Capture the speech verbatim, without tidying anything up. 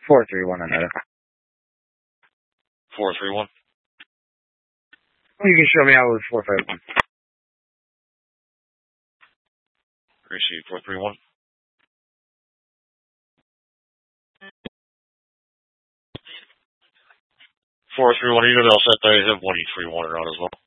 Four three one another. Four three one. You can show me out with four five one. Receive four three one. Four three one. You know they'll set that. Have one E three one around as well.